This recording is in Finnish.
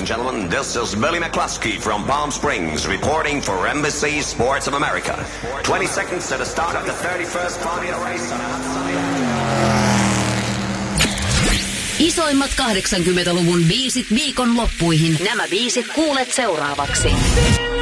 and gentlemen, this is Billy McCluskey from Palm Springs reporting for NBC Sports of America. 20 seconds to the start of the 31st Formula race. Isoimmat 80-luvun biisit viikonloppuihin. Nämä biisit kuulet seuraavaksi.